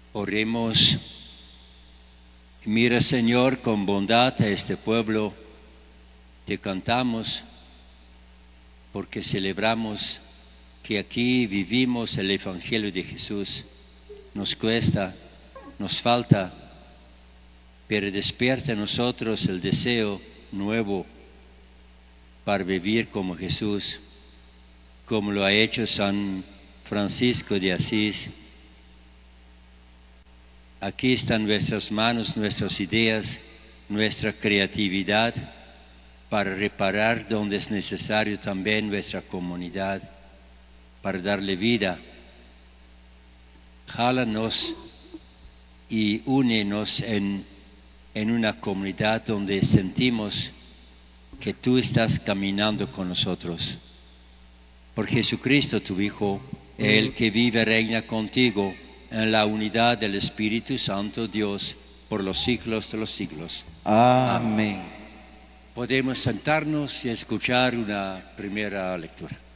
Oremos. Mira, Señor, con bondad a este pueblo. Te cantamos porque celebramos que aquí vivimos el Evangelio de Jesús. Nos cuesta, nos falta, pero despierta en nosotros el deseo nuevo para vivir como Jesús, como lo ha hecho San Francisco de Asís. Aquí están nuestras manos, nuestras ideas, nuestra creatividad para reparar donde es necesario también nuestra comunidad, para darle vida. Jálanos y únenos en una comunidad donde sentimos que tú estás caminando con nosotros. Por Jesucristo, tu Hijo, el que vive y reina contigo en la unidad del Espíritu Santo, Dios, por los siglos de los siglos. Amén. Podemos sentarnos y escuchar una primera lectura.